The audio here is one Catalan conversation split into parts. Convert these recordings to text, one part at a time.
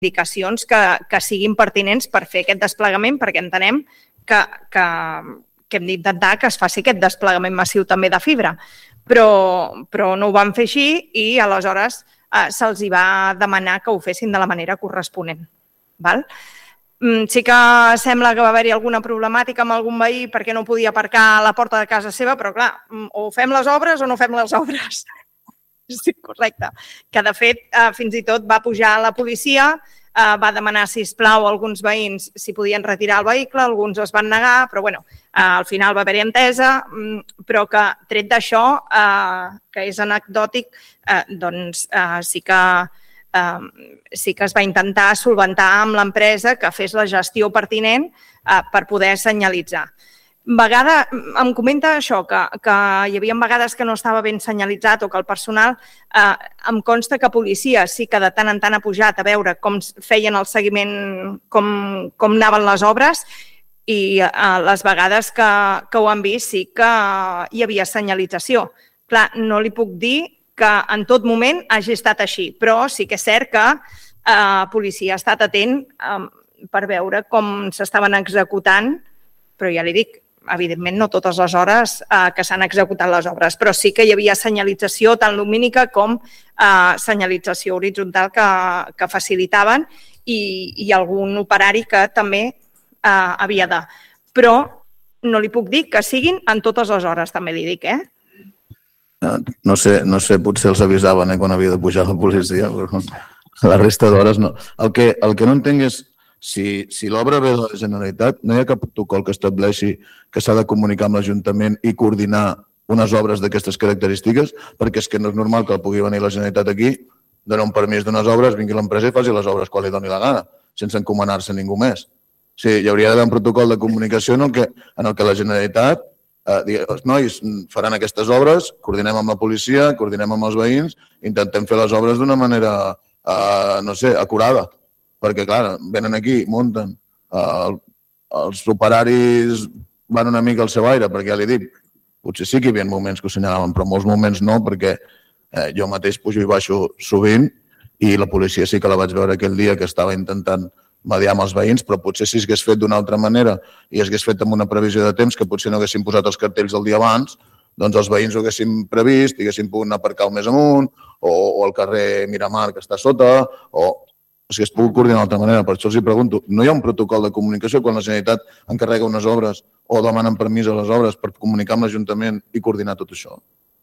indicacions que siguin pertinents per fer aquest desplegament, perquè entenem que hem d'intentar que es faci aquest desplegament massiu també de fibra. Però no ho van fer així i aleshores se'ls va demanar que ho fessin de la manera corresponent. Sí que sembla que va haver-hi alguna problemàtica amb algun veí perquè no podia aparcar a la porta de casa seva, però clar, o fem les obres o no fem les obres. Sí, correcte. Que de fet fins i tot va pujar la policia, va demanar, sisplau, a alguns veïns si podien retirar el vehicle, alguns es van negar, però bueno, al final va haver-hi entesa, però que tret d'això, que és anecdòtic, doncs sí que es va intentar solventar amb l'empresa que fes la gestió pertinent per poder senyalitzar. Em comenta això, que hi havia vegades que no estava ben senyalitzat o que el personal, em consta que policia sí que de tant en tant ha pujat a veure com feien el seguiment, com anaven les obres i les vegades que ho han vist sí que hi havia senyalització. Clar, no li puc dir que en tot moment hagi estat així, però sí que és cert que la policia ha estat atent per veure com s'estaven executant, però ja li dic, evidentment no totes les hores que s'han executat les obres, però sí que hi havia senyalització tant lumínica com senyalització horitzontal que facilitaven i algun operari que també havia de. Però no li puc dir que siguin en totes les hores, també li dic, No sé, potser els avisaven quan havia de pujar la policia, però la resta d'hores no. El que no entenc és si l'obra ve de la Generalitat, no hi ha cap protocol que estableixi que s'ha de comunicar amb l'Ajuntament i coordinar unes obres d'aquestes característiques, perquè és que no és normal que pugui venir la Generalitat aquí, donar un permís d'unes obres, vingui l'empresa i faci les obres quan li doni la gana, sense encomanar-se ningú més. Sí, hi hauria d'haver un protocol de comunicació en el que la Generalitat digui, els nois faran aquestes obres, coordinem amb la policia, coordinem amb els veïns, intentem fer les obres d'una manera, no sé, acurada. Perquè, clar, venen aquí, munten, els operaris van una mica al seu aire, perquè ja li dic, potser sí que hi havia moments que ho senyalaven, però molts moments no, perquè jo mateix pujo i baixo sovint i la policia sí que la vaig veure aquell dia que estava intentant mediar amb els veïns, però potser si s'hagués fet d'una altra manera i s'hagués fet amb una previsió de temps que potser no haguessin posat els cartells el dia abans, doncs els veïns ho haguessin previst, haguessin pogut aparcar més amunt o al carrer Miramar que està sota o s'hagués pogut coordinar d'altra manera. Per això els pregunto, no hi ha un protocol de comunicació quan la Generalitat encarrega unes obres o demanen permís a les obres per comunicar amb l'Ajuntament i coordinar tot això?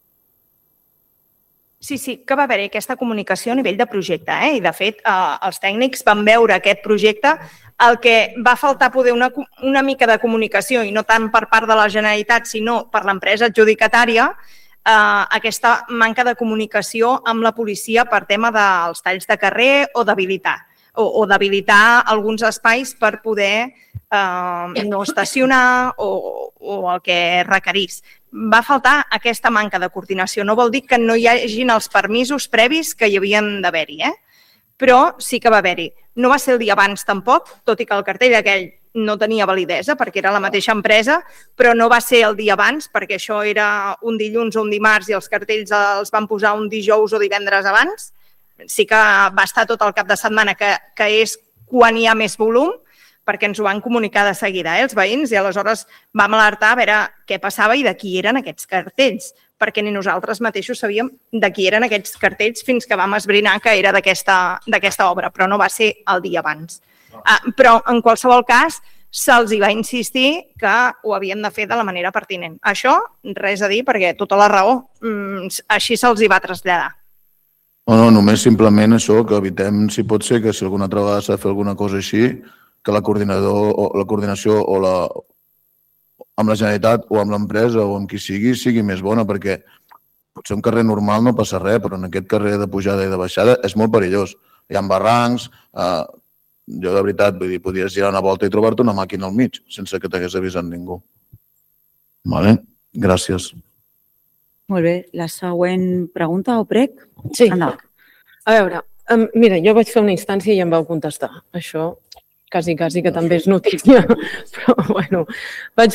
Sí, que va haver-hi aquesta comunicació a nivell de projecte i de fet els tècnics van veure aquest projecte. El que va faltar poder una mica de comunicació i no tant per part de la Generalitat sinó per l'empresa adjudicatària, aquesta manca de comunicació amb la policia per tema dels talls de carrer o d'habilitar alguns espais per poder no estacionar o el que requerís. Va faltar aquesta manca de coordinació. No vol dir que no hi hagin els permisos previs que hi havien d'haver-hi, però sí que va haver-hi. No va ser el dia abans tampoc, tot i que el cartell aquell no tenia validesa perquè era la mateixa empresa, però no va ser el dia abans perquè això era un dilluns o un dimarts i els cartells els van posar un dijous o divendres abans. Sí que va estar tot el cap de setmana, que és quan hi ha més volum, perquè ens ho van comunicar de seguida, els veïns, i aleshores vam alertar a veure què passava i de qui eren aquests cartells, perquè ni nosaltres mateixos sabíem de qui eren aquests cartells fins que vam esbrinar que era d'aquesta obra, però no va ser el dia abans. Però, en qualsevol cas, se'ls hi va insistir que ho havien de fer de la manera pertinent. Això, res a dir, perquè tota la raó, així se'ls hi va traslladar. No, només simplement això, que evitem, si pot ser, que si alguna altra vegada s'ha de fer alguna cosa així, que la coordinació amb la Generalitat o amb l'empresa o amb qui sigui més bona, perquè potser un carrer normal no passa res, però en aquest carrer de pujada i de baixada és molt perillós. Hi ha barrancs, jo de veritat, vull dir, podries girar una volta i trobar-te una màquina al mig, sense que t'hagués avisat ningú. Vale? Gràcies. Molt bé. La següent pregunta o prec? Sí. A veure, mira, jo vaig fer una instància i em vau contestar. Això quasi que també és notícia. Però, bueno, vaig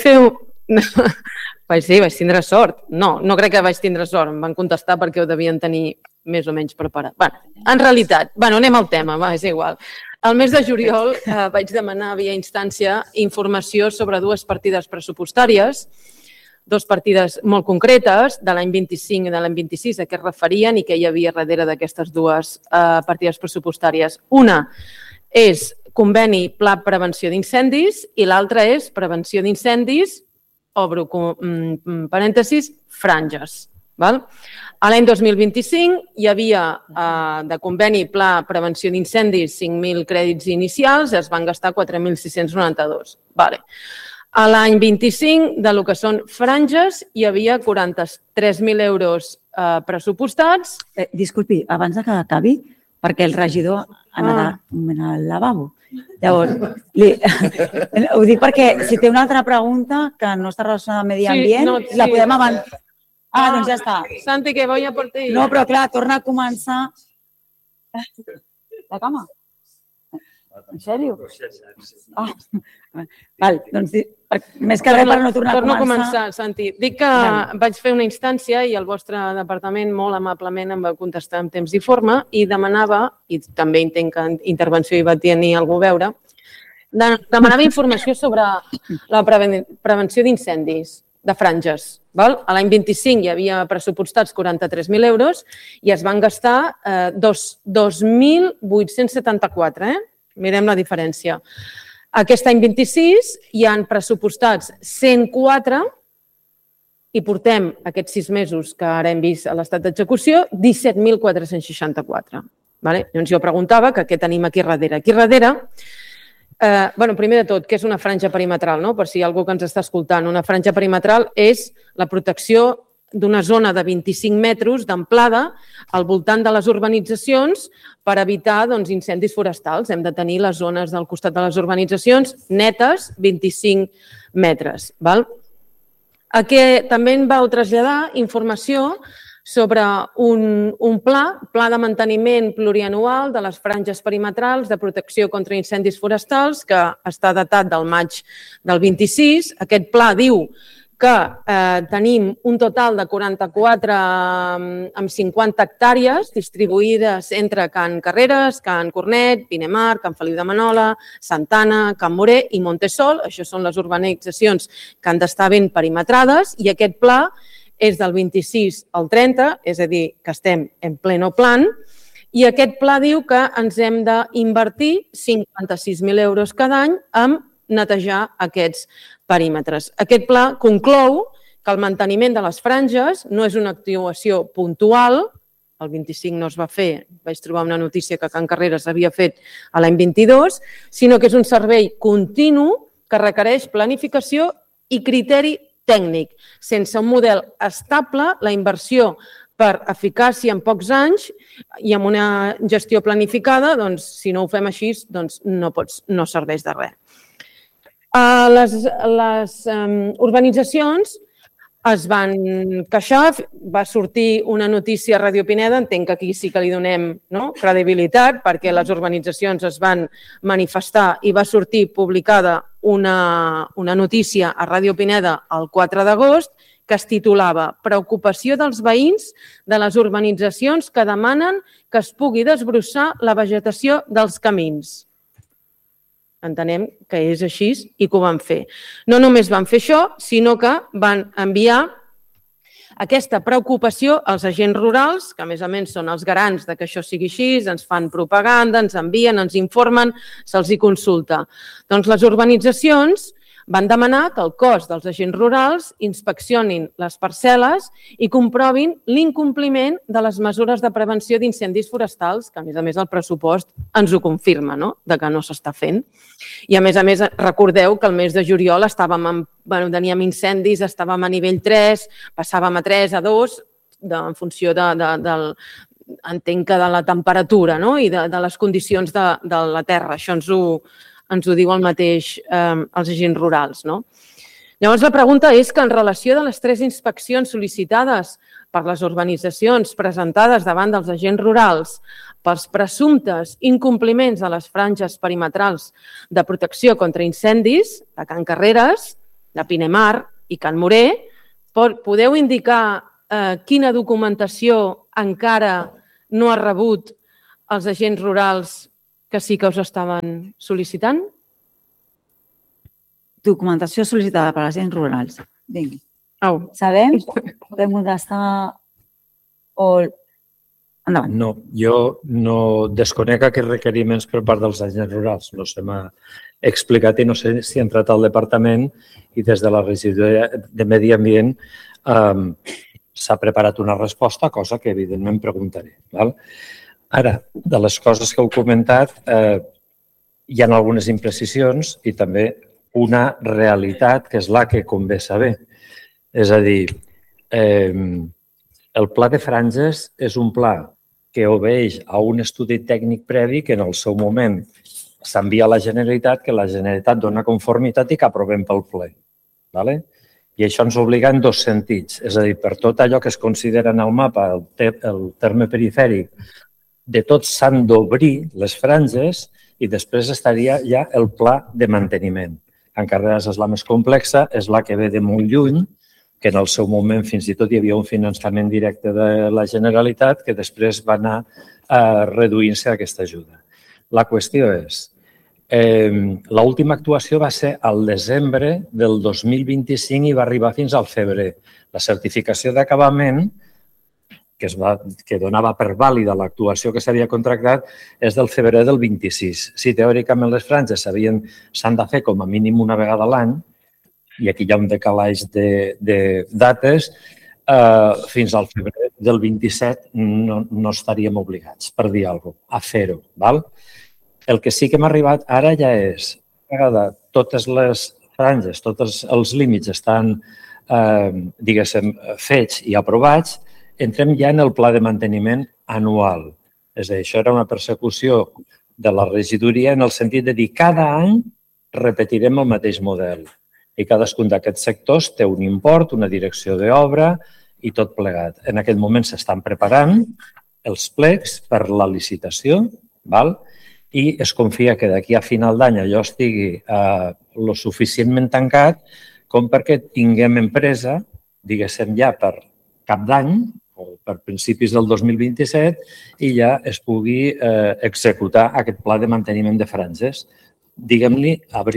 tindre sort. No crec que vaig tindre sort. Em van contestar perquè ho devien tenir més o menys preparat. En realitat, anem al tema, és igual. Al mes de juliol vaig demanar via instància informació sobre dues partides pressupostàries, dues partides molt concretes de l'any 25 i de l'any 26 a què es referien i què hi havia darrere d'aquestes dues partides pressupostàries. Una és conveni Pla Prevenció d'Incendis i l'altra és Prevenció d'Incendis, obro parèntesis, franges. A l'any 2025 hi havia de conveni Pla Prevenció d'Incendis 5.000 crèdits inicials i es van gastar 4.692. A l'any 25, de lo que són franges, hi havia 43.000 euros pressupostats. Disculpi, abans que acabi, perquè el regidor ha anat un moment al lavabo. Llavors, ho dic perquè si té una altra pregunta que no està relacionada amb medi ambient, la podem avançar. Doncs ja està. Santi, que voy a por ti. No, però clar, torna a començar. La cama? En sèrio? Val, doncs més que res per no tornar a començar. Torno a començar, Santi. Dic que vaig fer una instància i el vostre departament molt amablement em va contestar en temps i forma i demanava, i també entenc que intervenció hi va tenir algú a veure, demanava informació sobre la prevenció d'incendis de franges. A l'any 25 hi havia pressupostats 43.000 euros i es van gastar 2.874. Mirem la diferència. Aquest any 26 hi han pressupostats 104 i portem aquests 6 mesos que ara hem vist a l'estat d'execució 17.464. Llavors jo preguntava que què tenim aquí darrere. Aquí darrere, primer de tot, què és una franja perimetral? Per si hi ha algú que ens està escoltant. Una franja perimetral és la protecció d'una zona de 25 metres d'amplada al voltant de les urbanitzacions per evitar incendis forestals. Hem de tenir les zones del costat de les urbanitzacions netes, 25 metres. També em vau traslladar informació sobre un pla de manteniment plurianual de les franges perimetrals de protecció contra incendis forestals que està datat del maig del 26. Aquest pla diu que tenim un total de 44 amb 50 hectàrees distribuïdes entre Can Carreres, Can Cornet, Pinemar, Can Feliu de Manola, Santana, Can Moré i Montesol. Això són les urbanitzacions que han d'estar ben perimetrades i aquest pla és del 26 al 30, és a dir, que estem en pleno plan, i aquest pla diu que ens hem d'invertir 56.000 euros cada any en netejar aquests perímetres. Aquest pla conclou que el manteniment de les franges no és una actuació puntual, el 25 no es va fer, vaig trobar una notícia que Can Carreres havia fet l'any 22, sinó que és un servei continu que requereix planificació i criteri tècnic. Sense un model estable, la inversió per eficàcia en pocs anys i amb una gestió planificada, si no ho fem així, no serveix de res. Les urbanitzacions es van queixar, va sortir una notícia a Ràdio Pineda, entenc que aquí sí que li donem credibilitat perquè les urbanitzacions es van manifestar i va sortir publicada una notícia a Ràdio Pineda el 4 d'agost que es titulava «Preocupació dels veïns de les urbanitzacions que demanen que es pugui desbrossar la vegetació dels camins». Entenem que és així i que ho van fer. No només van fer això, sinó que van enviar aquesta preocupació als agents rurals, que a més són els garants que això sigui així, ens fan propaganda, ens envien, ens informen, se'ls hi consulta. Doncs les urbanitzacions van demanar que el cos dels agents rurals inspeccionin les parcel·les i comprovin l'incompliment de les mesures de prevenció d'incendis forestals, que a més el pressupost ens ho confirma, de que no s'està fent. I a més, recordeu que el mes de juliol teníem incendis, estàvem a nivell 3, passàvem a 3, a 2, en funció entenc que de la temperatura i de les condicions de la terra. Això ens ho diu el mateix els agents rurals. Llavors, la pregunta és que en relació de les 3 inspeccions sol·licitades per les urbanitzacions presentades davant dels agents rurals pels presumptes incompliments de les franges perimetrals de protecció contra incendis de Can Carreres, de Pinemar i Can Moré, podeu indicar quina documentació encara no ha rebut els agents rurals que sí que us estaven sol·licitant? Documentació sol·licitada per agents rurals. Vinga. Au. Sabem que hem d'estar... Endavant. No, jo no desconec aquests requeriments per part dels agents rurals. No se m'ha explicat i no sé si ha entrat al departament i des de la regidoria de Medi Ambient s'ha preparat una resposta, cosa que evidentment preguntaré. Ara, de les coses que heu comentat, hi ha algunes imprecisions i també una realitat que és la que convé saber. És a dir, el pla de franges és un pla que obeeix a un estudi tècnic previ que en el seu moment s'envia a la Generalitat, que la Generalitat dona conformitat i que aprovem pel ple. I això ens obliga en dos sentits. És a dir, per tot allò que es considera en el mapa el terme perifèric, de tot s'han d'obrir les franges i després estaria ja el pla de manteniment. En Carreras és la més complexa, és la que ve de molt lluny, que en el seu moment fins i tot hi havia un finançament directe de la Generalitat que després va anar reduint-se aquesta ajuda. La qüestió és, l'última actuació va ser al desembre del 2025 i va arribar fins al febrer. La certificació d'acabament, que donava per vàlida l'actuació que s'havia contractat, és del febrer del 26. Si teòricament les franges s'han de fer com a mínim una vegada a l'any, i aquí hi ha un decalatge de dates, fins al febrer del 27 no estaríem obligats, per dir alguna cosa, a fer-ho. El que sí que hem arribat ara ja és, totes les franges, tots els límits estan, diguéssim, fets i aprovats, entrem ja en el pla de manteniment anual. És a dir, això era una persecució de la regidoria en el sentit de dir cada any repetirem el mateix model. I cadascun d'aquests sectors té un import, una direcció d'obra i tot plegat. En aquest moment s'estan preparant els plecs per la licitació i es confia que d'aquí a final d'any allò estigui lo suficientment tancat com perquè tinguem empresa, diguéssim ja per cap d'any o per principis del 2027 i ja es pugui executar aquest pla de manteniment de franges. Diguem-li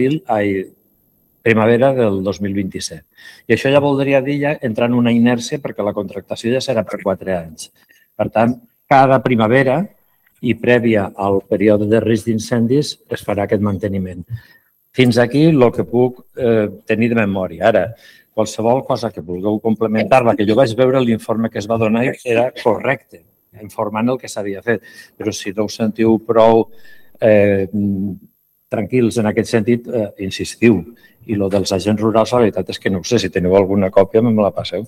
primavera del 2027. I això ja voldria dir ja entrar en una inèrcia perquè la contractació ja serà per 4 anys. Per tant, cada primavera i prèvia al període de risc d'incendis es farà aquest manteniment. Fins aquí el que puc tenir de memòria. Ara, qualsevol cosa que vulgueu complementar-la, que jo vaig veure l'informe que es va donar era correcte, informant el que s'havia fet. Però si no us sentiu prou tranquils en aquest sentit, insistiu. I el dels agents rurals, la veritat és que no ho sé. Si teniu alguna còpia, me la passeu.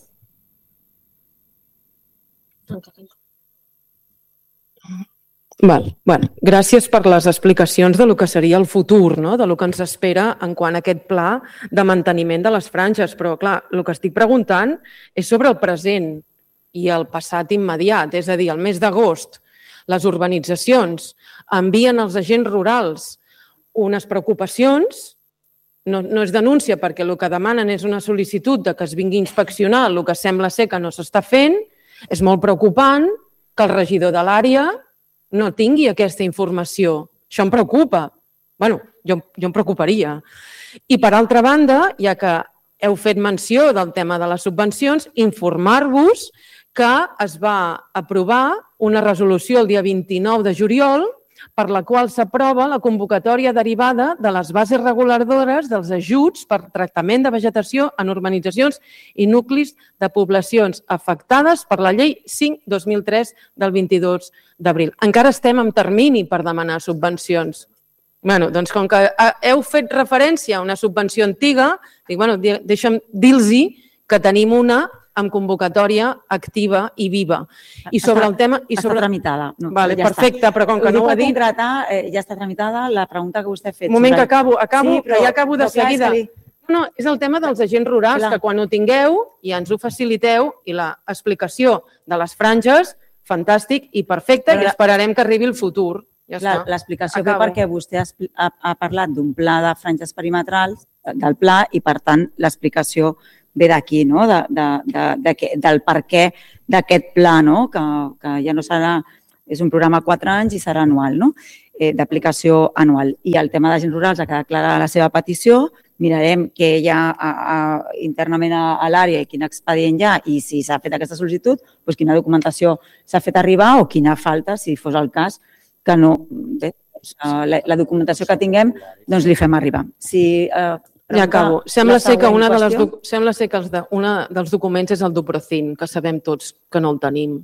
Gràcies per les explicacions del que seria el futur, del que ens espera en quant a aquest pla de manteniment de les franges. Però, clar, el que estic preguntant és sobre el present i el passat immediat. És a dir, el mes d'agost, les urbanitzacions envien als agents rurals unes preocupacions. No és denúncia perquè el que demanen és una sol·licitud que es vingui a inspeccionar el que sembla ser que no s'està fent. És molt preocupant que el regidor de l'àrea no tingui aquesta informació. Això em preocupa. Jo em preocuparia. I per altra banda, ja que heu fet menció del tema de les subvencions, informar-vos que es va aprovar una resolució el dia 29 de juliol per la qual s'aprova la convocatòria derivada de les bases reguladores dels ajuts per tractament de vegetació en urbanitzacions i nuclis de poblacions afectades per la llei 5/2003 del 22 d'abril. Encara estem en termini per demanar subvencions. Doncs com que heu fet referència a una subvenció antiga, deixa'm dir-los que tenim una amb convocatòria activa i viva. I sobre el tema... Està tramitada. Perfecte, però com que no ho ha dit... Ja està tramitada la pregunta que vostè ha fet. Un moment que acabo, que ja acabo de seguida. No, és el tema dels agents rurals, que quan ho tingueu ja ens ho faciliteu i l'explicació de les franges, fantàstic i perfecte, i esperarem que arribi el futur. L'explicació ve perquè vostè ha parlat d'un pla de franges perimetrals, del pla, i per tant l'explicació ve d'aquí, del per què d'aquest pla, que ja no serà És un programa a 4 anys i serà anual, no? D'aplicació anual. I el tema d'agents rurals ha quedat clara la seva petició. Mirarem què hi ha internament a l'àrea i quin expedient hi ha i si s'ha fet aquesta sol·licitud, doncs quina documentació s'ha fet arribar o quina falta, si fos el cas, que no... Bé, la documentació que tinguem, doncs li fem arribar. Ja acabo. Sembla ser que un dels documents és el d'Uprocin, que sabem tots que no el tenim.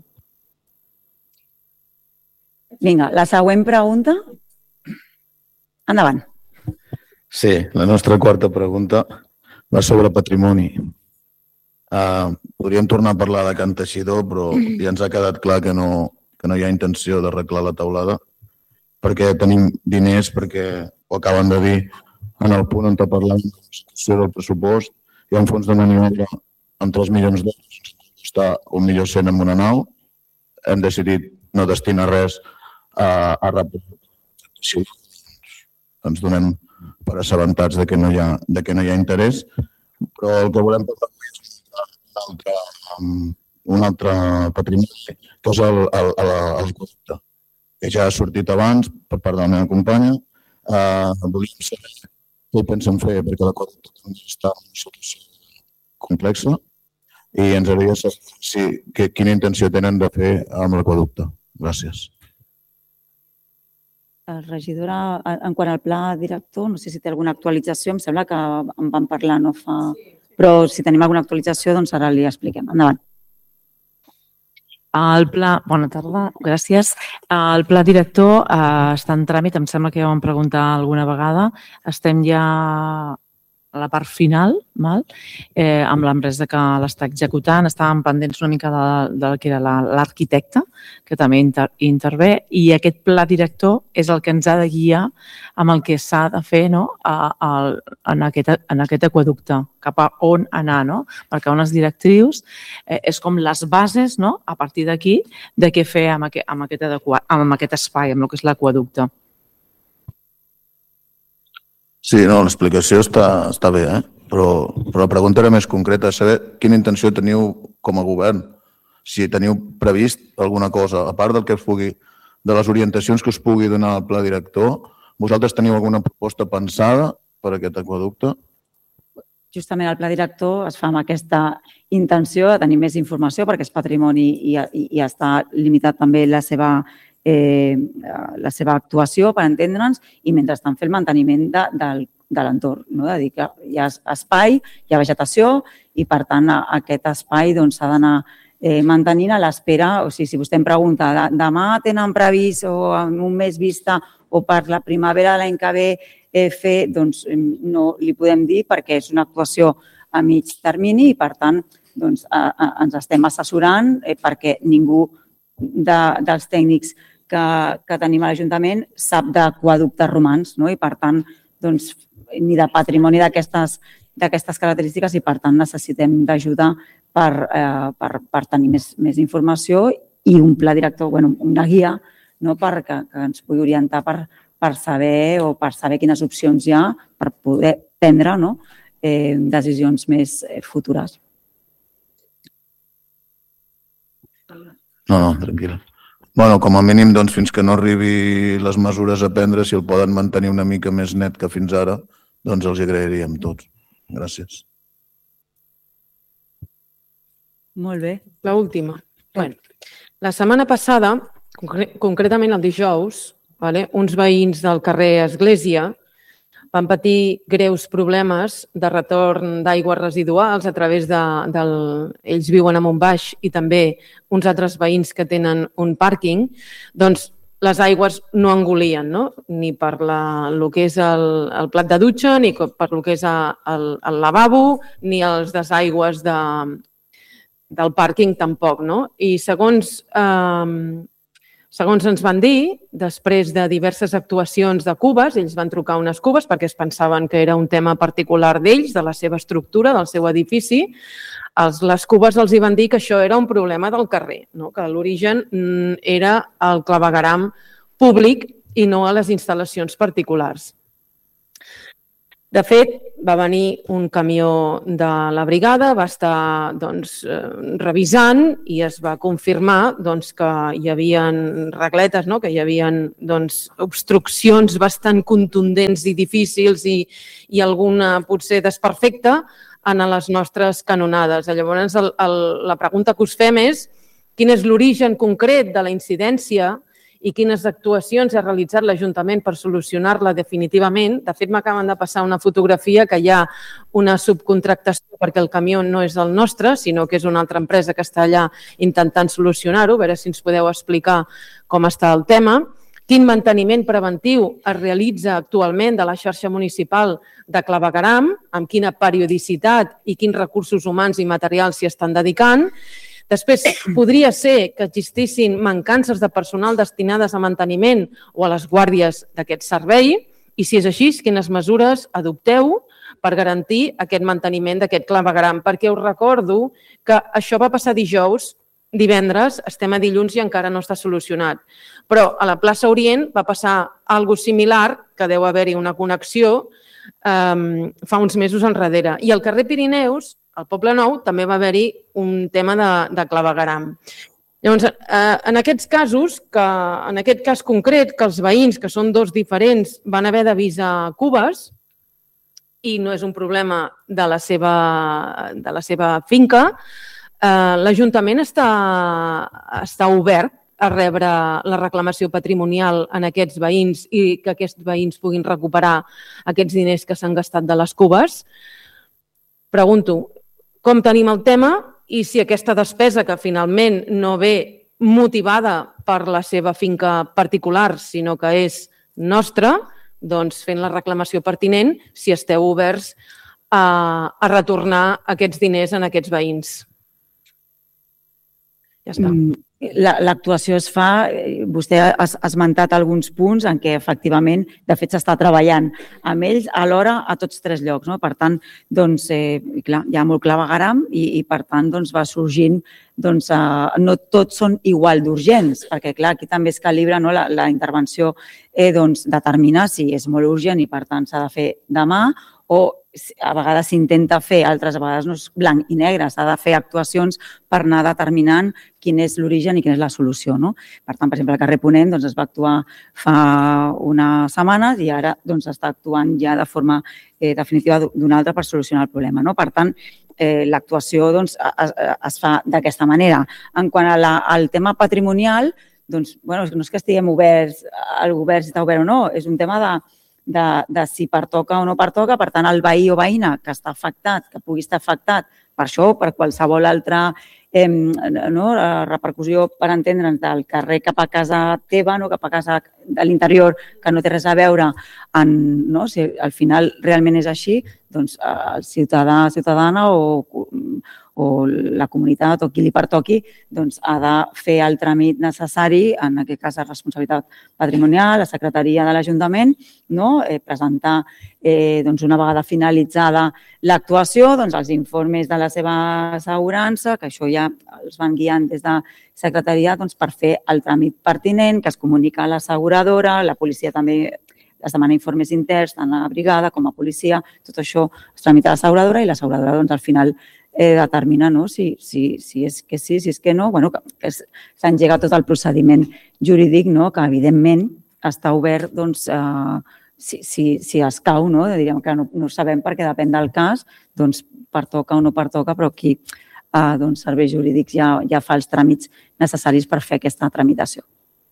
Vinga, la següent pregunta. Endavant. Sí, la nostra quarta pregunta va sobre patrimoni. Podríem tornar a parlar de Can Teixidor, però ja ens ha quedat clar que no hi ha intenció d'arreglar la teulada, perquè tenim diners, perquè ho acaben de dir en el punt on parlem de l'execució del pressupost. Hi ha un fons de maniobra amb 3 milions d'euros, està 1.100.000 en una nau. Hem decidit no destinar res a reposició. Ens donem per assabentats de que no hi ha interès, però el que volem parlar és un altre patrimoni, que és el aqüeducte, que ja ha sortit abans per part de la meva companya. Volíem saber què hi pensen fer, perquè l'aqüeducte està en una situació complexa i ens agradaria saber quina intenció tenen de fer amb l'aqüeducte. Gràcies. Regidora, en quant al pla director, no sé si té alguna actualització, em sembla que en vam parlar no fa... Però si tenim alguna actualització, doncs ara li expliquem. Endavant. El pla, bona tarda, gràcies. El pla director està en tràmit, em sembla que ja ho vam preguntar alguna vegada. Estem ja a la part final, amb l'empresa que l'està executant. Estàvem pendents una mica del que era l'arquitecte, que també intervé, i aquest pla director és el que ens ha de guiar amb el que s'ha de fer en aquest aqüeducte, cap a on anar, marcar unes directrius, és com les bases, a partir d'aquí, de què fer amb aquest espai, amb el que és l'aqüeducte. Sí, l'explicació està bé, però la pregunta era més concreta, saber quina intenció teniu com a govern, si teniu previst alguna cosa, a part del que de les orientacions que us pugui donar el pla director, vosaltres teniu alguna proposta pensada per a aquest aqüeducte? Justament el pla director es fa amb aquesta intenció de tenir més informació perquè és patrimoni i està limitat també la seva actuació, per entendre'ns, i mentrestant fer el manteniment de l'entorn. De dir que hi ha espai, hi ha vegetació i, per tant, aquest espai s'ha d'anar mantenint a l'espera. O sigui, si vostè em pregunta, demà tenen previst o en un mes vista o per la primavera de l'any que ve fer, doncs no li podem dir perquè és una actuació a mig termini i, per tant, ens estem assessorant perquè ningú dels tècnics que tenim a l'Ajuntament sap d'aqüeductes romans i, per tant, ni de patrimoni d'aquestes característiques i, per tant, necessitem d'ajuda per tenir més informació i un pla director, una guia perquè ens pugui orientar per saber quines opcions hi ha per poder prendre decisions més futures. No, tranquil·la. Com a mínim, fins que no arribi les mesures a prendre, si el poden mantenir una mica més net que fins ara, els agrairíem tots. Gràcies. Molt bé. L'última. La setmana passada, concretament el dijous, uns veïns del carrer Església van patir greus problemes de retorn d'aigües residuals a través ells viuen a Montbaix i també uns altres veïns que tenen un pàrquing, doncs les aigües no engolien, ni per el que és el plat de dutxa, ni per el que és el lavabo, ni els desaigües del pàrquing tampoc. I segons ens van dir, després de diverses actuacions de cubes, ells van trucar unes cubes perquè es pensaven que era un tema particular d'ells, de la seva estructura, del seu edifici. Les cubes els van dir que això era un problema del carrer, que l'origen era el clavegueram públic i no a les instal·lacions particulars. De fet, va venir un camió de la brigada, va estar revisant i es va confirmar que hi havia regletes, que hi havia obstruccions bastant contundents i difícils i alguna potser desperfecta en les nostres canonades. Llavors, la pregunta que us fem és quin és l'origen concret de la incidència i quines actuacions ha realitzat l'Ajuntament per solucionar-la definitivament. De fet, m'acaben de passar una fotografia que hi ha una subcontractació perquè el camió no és el nostre, sinó que és una altra empresa que està allà intentant solucionar-ho. A veure si ens podeu explicar com està el tema. Quin manteniment preventiu es realitza actualment de la xarxa municipal de clavegueram, amb quina periodicitat i quins recursos humans i materials s'hi estan dedicant. Després, podria ser que existissin mancances de personal destinades a manteniment o a les guàrdies d'aquest servei i, si és així, quines mesures adopteu per garantir aquest manteniment d'aquest clavegueram. Perquè us recordo que això va passar dijous, divendres, estem a dilluns i encara no està solucionat. Però a la plaça Orient va passar alguna cosa similar, que deu haver-hi una connexió, fa uns mesos enrere. I al carrer Pirineus, al Poble Nou, també va haver-hi un tema de clavegueram. Llavors, en aquests casos, en aquest cas concret, que els veïns, que són dos diferents, van haver d'avisar Cubes, i no és un problema de la seva finca, l'Ajuntament està obert a rebre la reclamació patrimonial en aquests veïns i que aquests veïns puguin recuperar aquests diners que s'han gastat de les Cubes. Pregunto, com tenim el tema i si aquesta despesa, que finalment no ve motivada per la seva finca particular, sinó que és nostra, doncs fent la reclamació pertinent, si esteu oberts a retornar aquests diners a aquests veïns. Ja està. L'actuació es fa, vostè ha esmentat alguns punts en què efectivament, de fet, s'està treballant amb ells alhora a tots tres llocs. Per tant, hi ha molt clavegueram i per tant va sorgint, no tots són igual d'urgents, perquè aquí també es calibra la intervenció, determinar si és molt urgent i per tant s'ha de fer demà o a vegades s'intenta fer, altres vegades no és blanc i negre, s'ha de fer actuacions per anar determinant quin és l'origen i quina és la solució. Per tant, per exemple, al carrer Ponent es va actuar fa unes setmanes i ara s'està actuant ja de forma definitiva d'una altra per solucionar el problema. Per tant, l'actuació es fa d'aquesta manera. En quant al tema patrimonial, no és que estiguem oberts, el govern està obert o no, és un tema de si pertoca o no pertoca. Per tant, el veí o veïna que està afectat, que pugui estar afectat per això, per qualsevol altra repercussió, per entendre'ns, del carrer cap a casa teva, cap a casa de l'interior, que no té res a veure, si al final realment és així, doncs el ciutadà, ciutadana o la comunitat o qui li pertoqui ha de fer el tràmit necessari, en aquest cas de responsabilitat patrimonial, la secretaria de l'Ajuntament, presentar una vegada finalitzada l'actuació els informes de la seva assegurança, que això ja els van guiant des de secretaria per fer el tràmit pertinent, que es comunica a l'asseguradora, la policia també es demana informes interns, tant a la brigada com a policia, tot això es tramita a l'asseguradora i l'asseguradora al final determina si és que sí, si és que no, que s'engega tot el procediment jurídic, que evidentment està obert si escau, diríem que no sabem perquè depèn del cas, pertoca o no pertoca, però aquí serveis jurídics ja fa els tràmits necessaris per fer aquesta tramitació.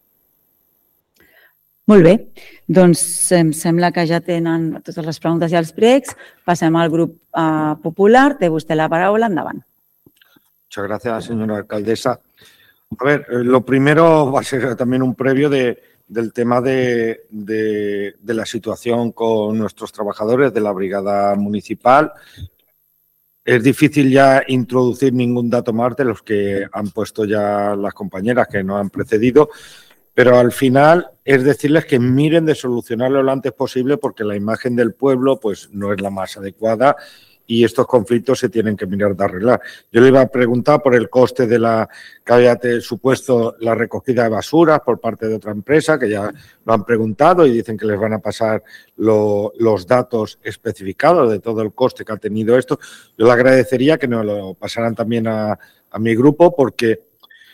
Molt bé, doncs em sembla que ja tenen totes les preguntes i els pregs. Passem al grup popular. Té vostè la paraula. Endavant. Muchas gracias, señora alcaldesa. A ver, lo primero va a ser también un previo del tema de la situación con nuestros trabajadores de la brigada municipal. Es difícil ya introducir ningún dato más de los que han puesto ya las compañeras que nos han precedido. Pero al final es decirles que miren de solucionarlo lo antes posible porque la imagen del pueblo pues no es la más adecuada y estos conflictos se tienen que mirar de arreglar. Yo le iba a preguntar por el coste de la que había supuesto la recogida de basuras por parte de otra empresa, que ya lo han preguntado y dicen que les van a pasar los datos especificados de todo el coste que ha tenido esto. Yo le agradecería que nos lo pasaran también a mi grupo, porque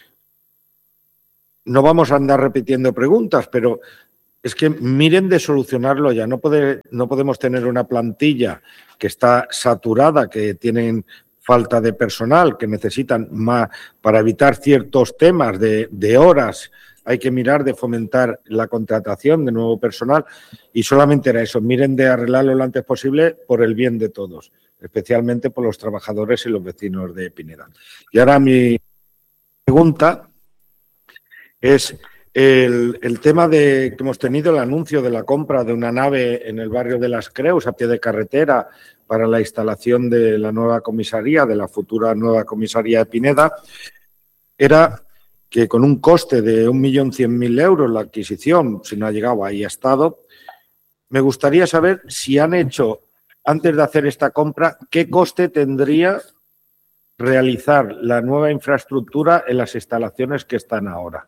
no vamos a andar repitiendo preguntas, pero es que miren de solucionarlo ya. No podemos tener una plantilla que está saturada, que tienen falta de personal, que necesitan más para evitar ciertos temas de horas. Hay que mirar de fomentar la contratación de nuevo personal y solamente era eso. Miren de arreglarlo lo antes posible por el bien de todos, especialmente por los trabajadores y los vecinos de Pineda. Y ahora mi pregunta es el tema que hemos tenido, el anuncio de la compra de una nave en el barrio de Las Creus, a pie de carretera, para la instalación de la nueva comisaría, de la futura nueva comisaría de Pineda. Era que con un coste de 1.100.000 euros la adquisición, si no ha llegado, ahí ha estado. Me gustaría saber si han hecho, antes de hacer esta compra, qué coste tendría realizar la nueva infraestructura en las instalaciones que están ahora.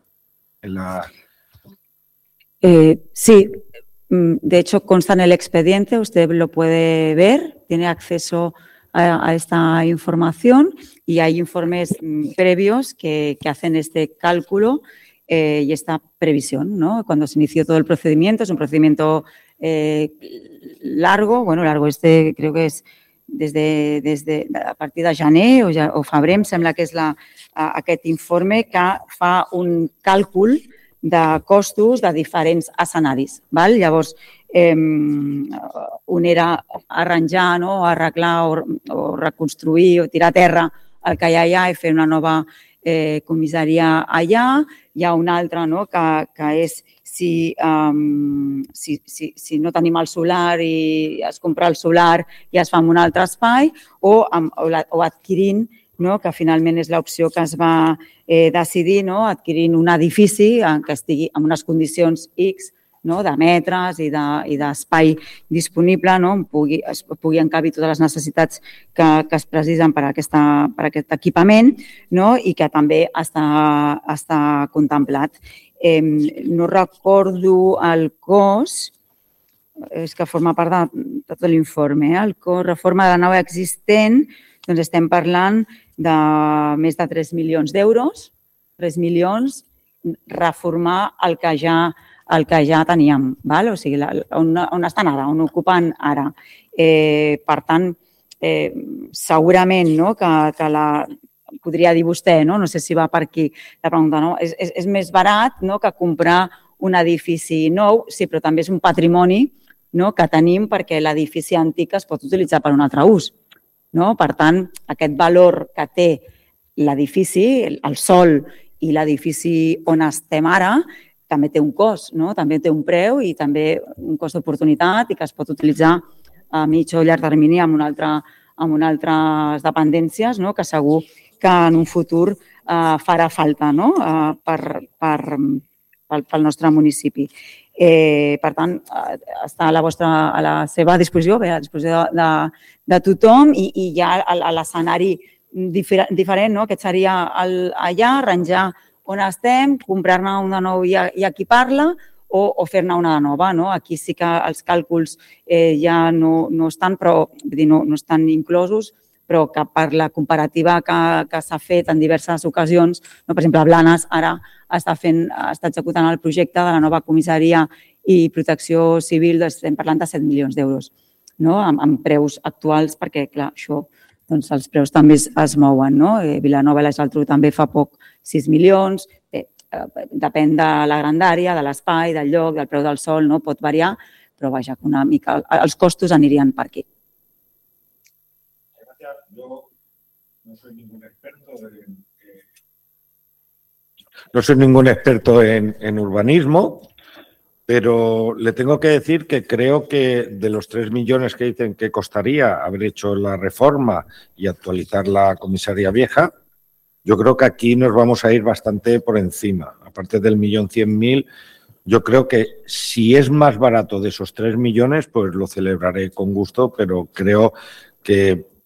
Sí, de hecho consta en el expediente, usted lo puede ver, tiene acceso a esta información y hay informes previos que hacen este cálculo y esta previsión, ¿no? Cuando se inició todo el procedimiento, es un procedimiento largo, creo que és des a partir de gener o febrer, em sembla que és aquest informe que fa un càlcul de costos de diferents escenaris. Val? Llavors, un era arranjar, no? Arreglar o reconstruir o tirar a terra el que hi ha allà i fer una nova comissaria allà. Hi ha un altre, no? Que és si no tenim el solar i es compra el solar i es fa en un altre espai o adquirint, no? Que finalment és l'opció que es va decidir, no? Adquirint un edifici que estigui en unes condicions X, no? De metres i d'espai disponible, no? Es pugui encabir totes les necessitats que es precisen per a aquest equipament, no? I que també està contemplat. No recordo el cost, és que forma part de tot l'informe. El cost, reforma de la nau existent, doncs estem parlant de més de 3 milions d'euros, 3 milions, reformar el que ja teníem, o sigui, on estan ara, on ocupen ara. Per tant, segurament que podria dir vostè, no sé si va per aquí la pregunta, és més barat que comprar un edifici nou, sí, però també és un patrimoni que tenim perquè l'edifici antic es pot utilitzar per un altre ús. Per tant, aquest valor que té l'edifici, el sòl i l'edifici on estem ara, també té un cost, també té un preu i també un cost d'oportunitat i que es pot utilitzar a mig o llarg termini amb altres dependències que segur que en un futur farà falta pel nostre municipi. Per tant, està a la seva disposició, a la disposició de tothom i hi ha l'escenari diferent, aquest seria allà, arranjar on estem, comprar-ne una nou i equipar-la o fer-ne una de nova. Aquí sí que els càlculs ja no estan inclosos, però que per la comparativa que s'ha fet en diverses ocasions, per exemple, Blanes ara està executant el projecte de la nova comissaria i protecció civil, estem parlant de 7 milions d'euros, amb preus actuals, perquè, clar, això, els preus també es mouen. Vilanova i la Geltrú també fa poc 6 milions, depèn de la grandària, de l'espai, del lloc, del preu del sòl, pot variar, però vaja, que una mica els costos anirien per aquí. Yo no soy ningún experto en urbanismo, pero le tengo que decir que creo que de los 3 millones que dicen que costaría haber hecho la reforma y actualizar la comisaría vieja, yo creo que aquí nos vamos a ir bastante por encima. Aparte del 1.100.000, yo creo que si es más barato de esos 3 millones, pues lo celebraré con gusto, pero creo que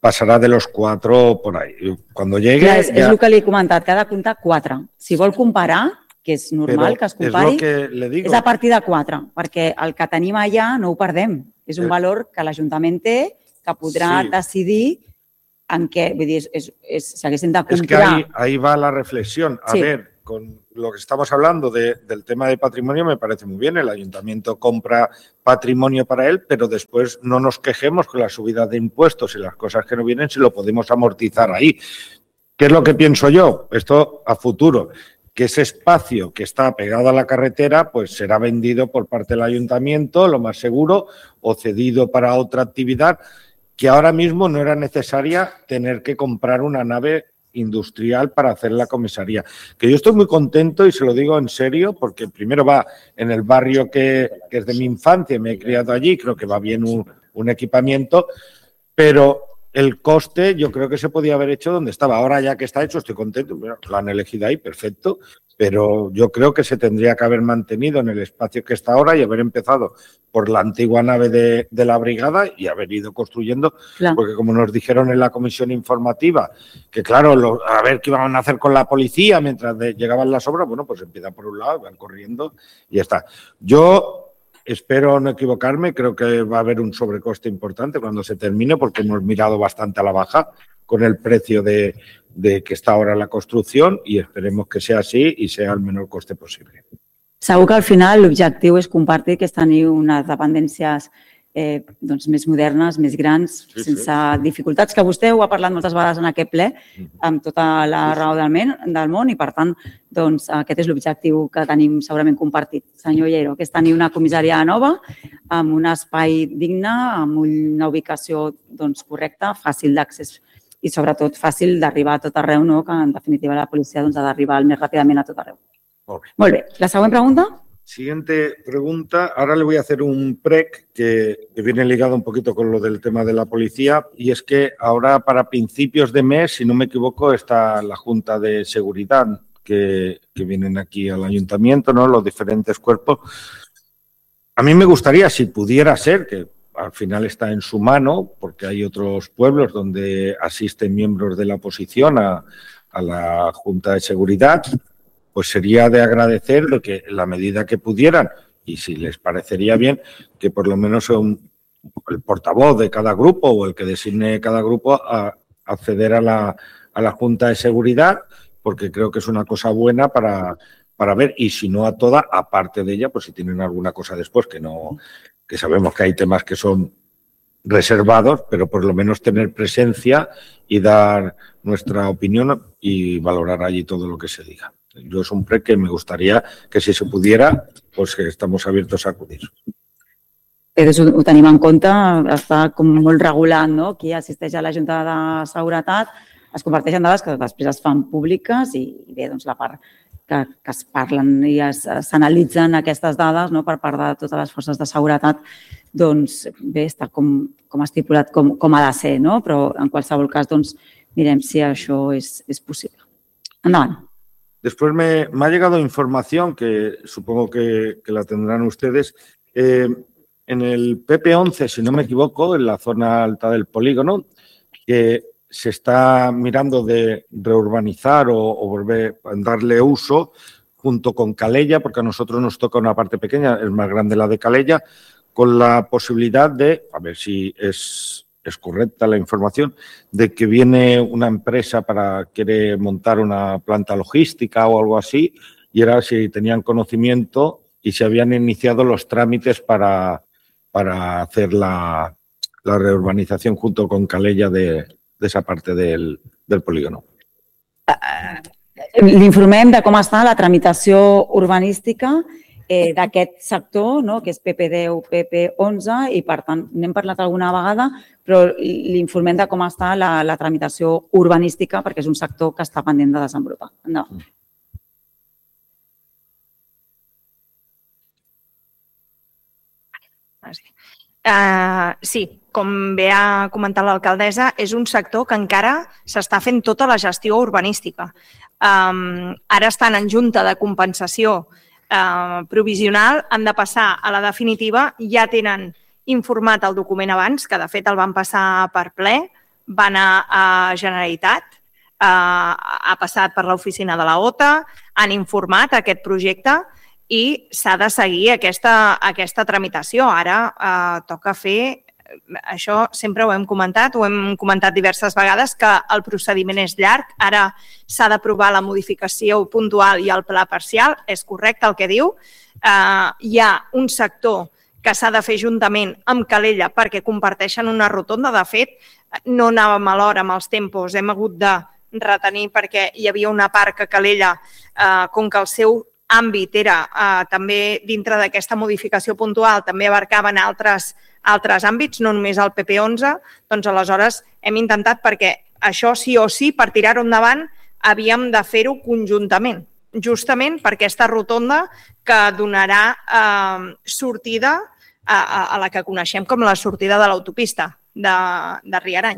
pasará de los 4 por ahí. Cuando llegue... Clar, és el que li he comentat, que ha de comptar 4. Si vol comparar, que és normal que es compari, és a partir de 4, perquè el que tenim allà no ho perdem. És un valor que l'Ajuntament té, que podrà decidir en què, vull dir, si haguéssim de comprar... Es que ahí va la reflexión. A ver, con lo que estamos hablando del tema de patrimonio me parece muy bien. El ayuntamiento compra patrimonio para él, pero después no nos quejemos con la subida de impuestos y las cosas que no vienen si lo podemos amortizar ahí. ¿Qué es lo que pienso yo? Esto a futuro. Que ese espacio que está pegado a la carretera pues será vendido por parte del ayuntamiento, lo más seguro, o cedido para otra actividad, que ahora mismo no era necesaria tener que comprar una nave industrial para hacer la comisaría. Que yo estoy muy contento y se lo digo en serio porque primero va en el barrio que es de mi infancia, me he criado allí, creo que va bien un equipamiento, pero el coste yo creo que se podía haber hecho donde estaba. Ahora ya que está hecho estoy contento, bueno, lo han elegido ahí, perfecto, pero yo creo que se tendría que haber mantenido en el espacio que está ahora y haber empezado por la antigua nave de la brigada y haber ido construyendo, porque como nos dijeron en la comisión informativa, que claro, a ver qué iban a hacer con la policía mientras llegaban las obras, bueno, pues empiezan por un lado, van corriendo y ya está. Yo espero no equivocarme, creo que va a haber un sobrecoste importante cuando se termine porque hemos mirado bastante a la baja con el precio de que està ahora la construcción y esperemos que sea así y sea el menor coste posible. Segur que al final l'objectiu és compartir que és tenir unes dependències més modernes, més grans, sense dificultats, que vostè ho ha parlat moltes vegades en aquest ple, amb tota la raó del món i, per tant, aquest és l'objectiu que tenim segurament compartit. Senyor Llero, que és tenir una comissaria nova amb un espai digne, amb una ubicació correcta, fàcil d'accés i, sobretot, fàcil d'arribar a tot arreu, que, en definitiva, la policia ha d'arribar el més ràpidament a tot arreu. Molt bé. La següent pregunta? Siguiente pregunta. Ahora le voy a hacer un prec que viene ligado un poquito con lo del tema de la policía y es que ahora para principios de mes, si no me equivoco, está la Junta de Seguridad que vienen aquí al ayuntamiento, ¿no? Los diferentes cuerpos. A mí me gustaría, si pudiera ser, que al final está en su mano, porque hay otros pueblos donde asisten miembros de la oposición a la Junta de Seguridad, pues sería de agradecer de que en la medida que pudieran, y si les parecería bien, que por lo menos el portavoz de cada grupo o el que designe cada grupo a acceder a la Junta de Seguridad, porque creo que es una cosa buena para ver, y si no a toda, aparte de ella, pues si tienen alguna cosa después, que sabemos que hay temas que son reservados, pero por lo menos tener presencia y dar nuestra opinión y valorar allí todo lo que se diga. Yo es un pre que me gustaría que si se pudiera, pues que estamos abiertos a acudir. Ho tenim en compte, està com molt regulat, no? Qui assisteix a la Junta de Seguretat es comparteixen dades que després es fan públiques i bé, doncs la part que es parlen i s'analitzen aquestes dades per part de totes les forces de seguretat, doncs bé, està com estipulat com ha de ser, no? Però en qualsevol cas, doncs mirem si això és possible. Endavant. Después me ha llegado información que supongo que la tendrán ustedes. En el PP11, si no me equivoco, en la zona alta del polígono, que se está mirando de reurbanizar o volver a darle uso junto con Calella, porque a nosotros nos toca una parte pequeña, es más grande la de Calella, con la posibilidad de, a ver si es correcta la información, de que viene una empresa quiere montar una planta logística o algo así, y era si tenían conocimiento y se habían iniciado los trámites para hacer la reurbanización junto con Calella de esa parte del polígono. L'informem de com està la tramitació urbanística d'aquest sector, que és PP10, PP11, i per tant n'hem parlat alguna vegada, però l'informem de com està la tramitació urbanística perquè és un sector que està pendent de desenvolupar. Endavant. Sí, com bé ha comentat l'alcaldessa, és un sector que encara s'està fent tota la gestió urbanística. Ara estan en junta de compensació provisional, han de passar a la definitiva, ja tenen informat el document abans, que de fet el van passar per ple, va anar a Generalitat, ha passat per l'oficina de la OTA, han informat aquest projecte i s'ha de seguir aquesta tramitació. Ara toca fer, això sempre ho hem comentat diverses vegades, que el procediment és llarg. Ara s'ha d'aprovar la modificació puntual i el pla parcial, és correcte el que diu. Hi ha un sector que s'ha de fer juntament amb Calella perquè comparteixen una rotonda. De fet, no anàvem a l'hora amb els tempos, hem hagut de retenir perquè hi havia una part que Calella, com que el seu àmbit era també dintre d'aquesta modificació puntual, també abarcaven altres àmbits, no només el PP11, doncs aleshores hem intentat, perquè això sí o sí, per tirar-ho endavant, havíem de fer-ho conjuntament, justament per aquesta rotonda que donarà sortida a la que coneixem com la sortida de l'autopista de Riarany.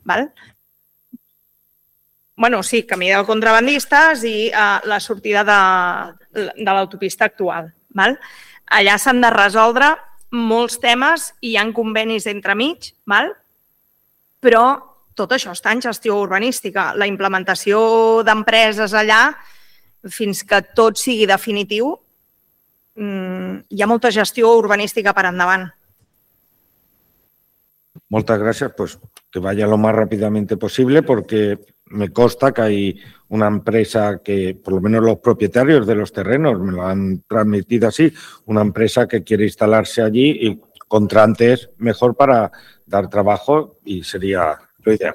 Bueno, sí, camí de contrabandistes i la sortida de l'autopista actual. Allà s'han de resoldre molts temes i hi ha convenis entremig, però tot això està en gestió urbanística. La implementació d'empreses allà, fins que tot sigui definitiu, hi ha molta gestió urbanística per endavant. Muchas gracias, pues que vaya lo más rápidamente posible porque me consta que hay una empresa que, por lo menos los propietarios de los terrenos me lo han transmitido así, una empresa que quiere instalarse allí y contra antes mejor para dar trabajo y sería lo ideal.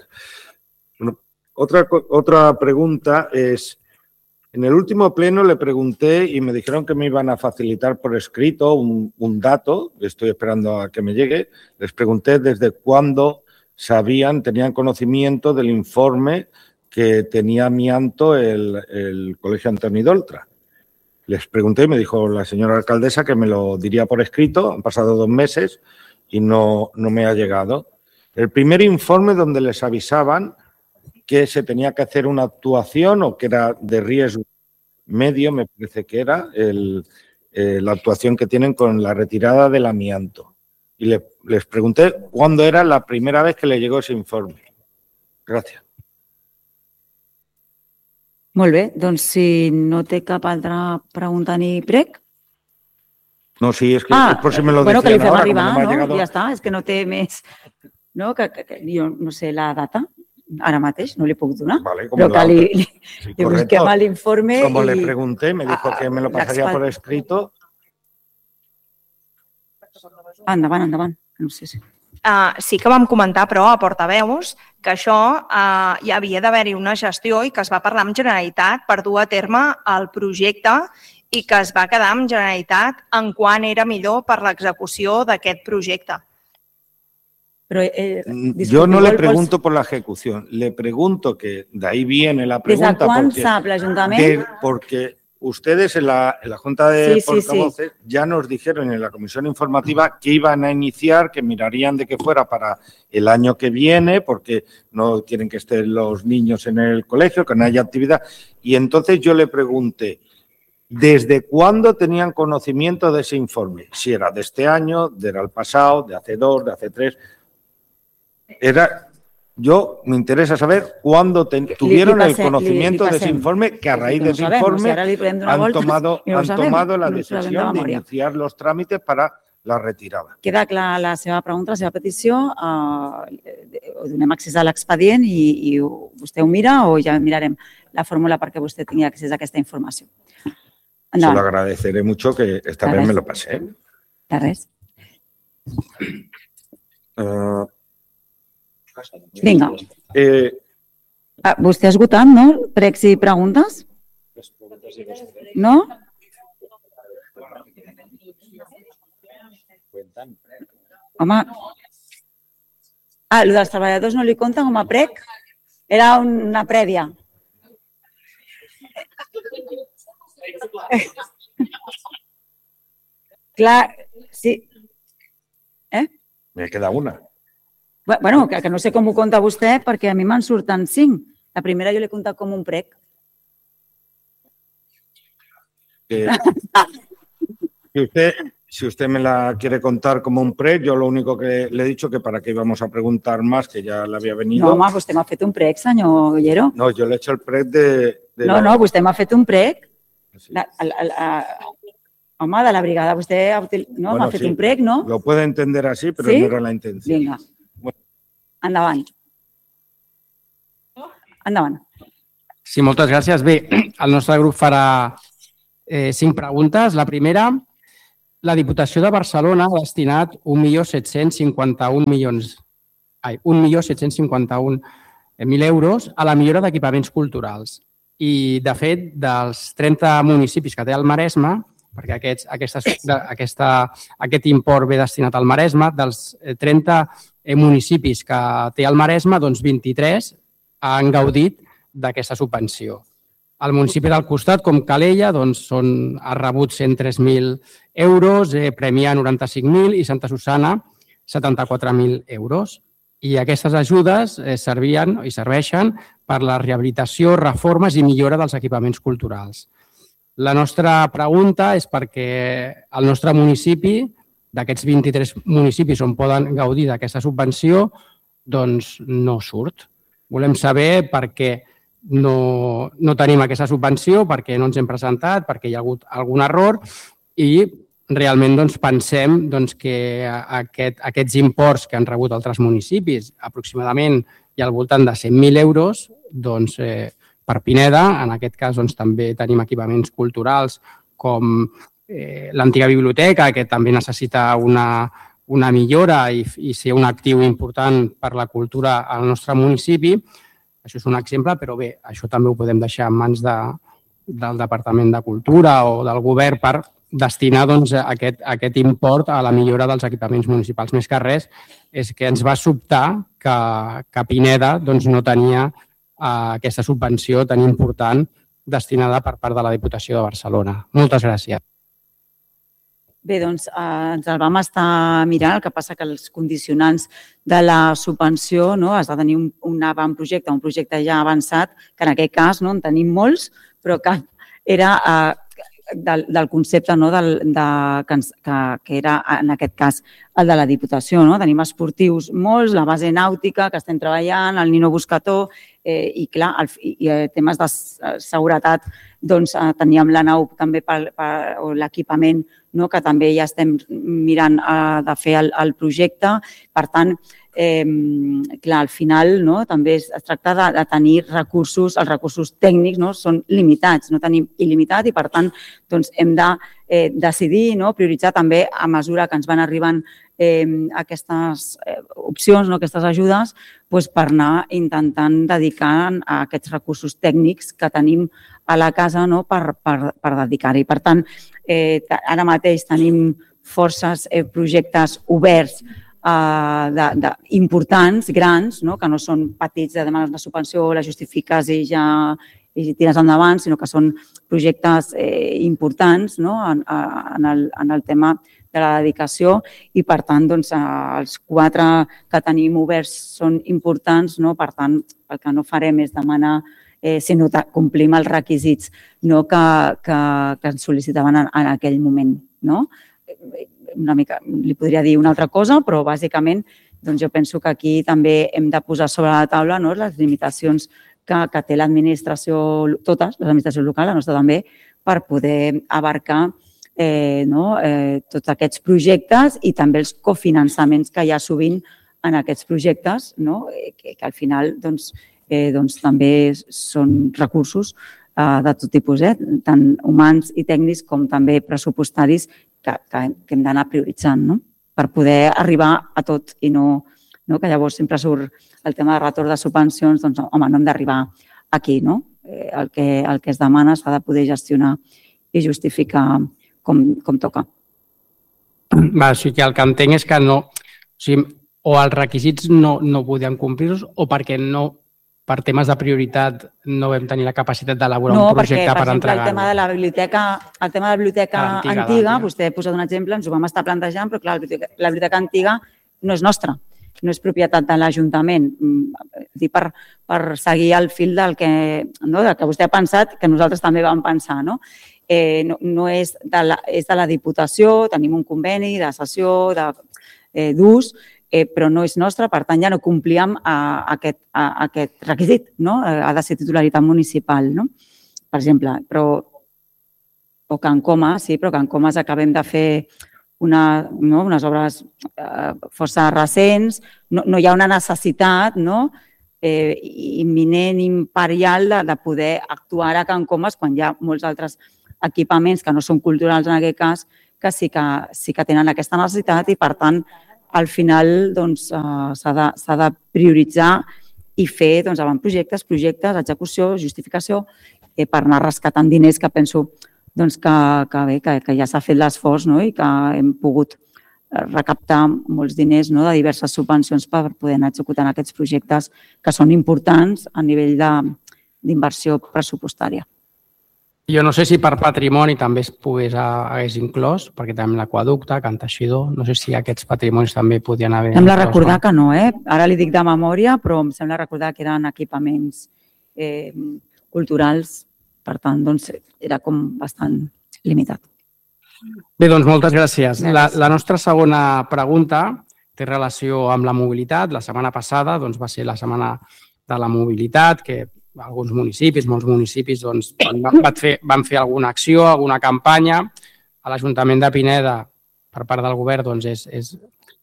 Otra pregunta es, en el último pleno le pregunté y me dijeron que me iban a facilitar por escrito un dato, estoy esperando a que me llegue, les pregunté desde cuándo tenían conocimiento del informe que tenía amianto el Colegio Antoni Doltra. Les pregunté y me dijo la señora alcaldesa que me lo diría por escrito, han pasado 2 meses y no me ha llegado. El primer informe donde les avisaban que se tenía que hacer una actuación o que era de riesgo medio, me parece que era la actuación que tienen con la retirada del amianto. Y les pregunté cuándo era la primera vez que le llegó ese informe. Gracias. Molt bé, doncs si no té cap altra pregunta ni prec. No, sí, es que por si me lo bueno, que li decían fem ahora, arribar, como no me ha no? llegado. Ja està, és que no té més... No, que jo no sé la data, ara mateix, no li puc donar, Vale, però que li busquem a l'informe. Como le pregunté, me dijo que me lo pasaría por escrito. Endavant, no sé si... Sí que vam comentar, però, a portaveus, que això hi havia d'haver-hi una gestió i que es va parlar amb Generalitat per dur a terme el projecte i que es va quedar amb Generalitat en quan era millor per l'execució d'aquest projecte. Pero, yo no le pregunto por la ejecución, le pregunto que de ahí viene la pregunta. ¿Desde cuándo sabe el ayuntamiento? Porque ustedes en la Junta de Portavoces ya nos dijeron en la comisión informativa que iban a iniciar, que mirarían de que fuera para el año que viene, porque no quieren que estén los niños en el colegio, que no haya actividad. Y entonces yo le pregunté, ¿desde cuándo tenían conocimiento de ese informe? Si era de este año, era el pasado, de hace 2, de hace 3... me interesa saber cuándo tuvieron el conocimiento de ese informe, que a raíz de ese informe han tomado la decisión de iniciar los trámites para la retirada. Queda clara la seva pregunta, la seva petició, donem accés a l'expedient i vostè ho mira o ja mirarem la fórmula perquè vostè tingui accés a aquesta informació. Se lo agradeceré mucho que esta vez me lo pasé. De res. Vinga. Vostè ha esgotat, no? Pregs i preguntes? No? Home, el dels treballadors no li compta com a prec? Era una prèvia. Clar, sí. Me queda una. Bueno, que no sé com ho compta vostè, perquè a mi me'n surten 5. La primera jo l'he comptat com un prec. Si usted me la quiere contar como un prec, yo lo único que le he dicho que para qué íbamos a preguntar más, que ja l'havia venido. No, home, vostè m'ha fet un prec, senyor Ollero. No, yo le he hecho el prec de No, vostè m'ha fet un prec. Sí. Home, de la brigada, vostè m'ha fet un prec, no? Lo puede entender así, pero ¿Sí? no era la intención. Vinga. Endavant. Endavant. Sí, moltes gràcies. Bé, el nostre grup farà 5 preguntes. La primera, la Diputació de Barcelona ha destinat 1.751.000 euros a la millora d'equipaments culturals. I, de fet, dels 30 municipis que té el Maresme, perquè aquest import ve destinat al Maresme, dels 30 municipis que té el Maresme, doncs 23 han gaudit d'aquesta subvenció. El municipi del costat, com Calella, doncs, ha rebut 103.000 euros, Premià 95.000 i Santa Susana 74.000 euros. I aquestes ajudes serveixen per la rehabilitació, reformes i millora dels equipaments culturals. La nostra pregunta és perquè el nostre municipi, d'aquests 23 municipis on poden gaudir d'aquesta subvenció, doncs no surt. Volem saber per què no tenim aquesta subvenció, perquè no ens hem presentat, perquè hi ha hagut algun error i realment pensem que aquests imports que han rebut altres municipis, aproximadament i al voltant de 100.000 euros, per Pineda, en aquest cas també tenim equipaments culturals com l'antiga biblioteca, que també necessita una millora i ser un actiu important per la cultura al nostre municipi. Això és un exemple, però bé, això també ho podem deixar en mans del Departament de Cultura o del Govern per destinar aquest import a la millora dels equipaments municipals. Més que res, és que ens va sobtar que Pineda no tenia aquesta subvenció tan important destinada per part de la Diputació de Barcelona. Moltes gràcies. Bé, doncs ens el vam estar mirant, el que passa que els condicionants de la subvenció has de tenir un avantprojecte, un projecte ja avançat, que en aquest cas en tenim molts, però que era del concepte que era en aquest cas el de la Diputació. Tenim esportius molts, la base nàutica que estem treballant, el Nino Buscató i, clar, temes de seguretat, teníem la nau també o l'equipament que també ja estem mirant de fer el projecte. Per tant, clar, al final també es tracta de tenir recursos, els recursos tècnics són limitats, no tenim il·limitat i per tant hem de decidir, prioritzar també a mesura que ens van arribant aquestes opcions, aquestes ajudes, per anar intentant dedicar a aquests recursos tècnics que tenim a la casa per dedicar-hi. Per tant, ara mateix tenim forces projectes oberts importants, grans, que no són petits de demanar una subvenció, la justifiques i ja tires endavant, sinó que són projectes importants en el tema de la dedicació i, per tant, els 4 que tenim oberts són importants. Per tant, el que no farem és demanar si no complim els requisits que ens sol·licitaven en aquell moment. Una mica, li podria dir una altra cosa, però bàsicament jo penso que aquí també hem de posar sobre la taula les limitacions que té l'administració, totes, l'administració local, la nostra també, per poder abarcar tots aquests projectes i també els cofinançaments que hi ha sovint en aquests projectes, que al final també són recursos de tot tipus, tant humans i tècnics com també pressupostaris que hem d'anar prioritzant per poder arribar a tot i no que llavors sempre surt el tema de retorn de subvencions, home, no hem d'arribar aquí, el que es demana s'ha de poder gestionar i justificar com toca. O sigui, el que entenc és que o els requisits no podien complir-los o perquè per temes de prioritat no vam tenir la capacitat d'elaborar un projecte per entregar-lo. El tema de la biblioteca antiga, vostè ha posat un exemple, ens ho vam estar plantejant, però clar, la biblioteca antiga no és nostra. no és propietat de l'Ajuntament. Per seguir el fil del que vostè ha pensat, que nosaltres també vam pensar, no? No és de la Diputació, tenim un conveni de cessió, d'ús, però no és nostre, per tant ja no complíem aquest requisit, no? Ha de ser titularitat municipal, no? Per exemple, o Can Comas, sí, però Can Comas acabem de fer unes obres força recents, no hi ha una necessitat imminent, imperial de poder actuar a Can Comas quan hi ha molts altres equipaments que no són culturals en aquest cas, que sí que tenen aquesta necessitat i, per tant, al final s'ha de prioritzar i fer avantprojectes, projectes, execució, justificació per anar rescatant diners que penso que ja s'ha fet l'esforç i que hem pogut recaptar molts diners de diverses subvencions per poder anar executant aquests projectes que són importants a nivell d'inversió pressupostària. Jo no sé si per patrimoni també es hagués inclòs, perquè tenim l'Aqüeducte, Can Teixidor, no sé si aquests patrimonis també podien haver... Em sembla recordar que no, ara li dic de memòria, però em sembla recordar que eren equipaments culturals, per tant, era com bastant limitat. Bé, doncs moltes gràcies. La nostra segona pregunta té relació amb la mobilitat. La setmana passada va ser la setmana de la mobilitat, que alguns municipis, molts municipis, van fer alguna acció, alguna campanya. A l'Ajuntament de Pineda, per part del govern, és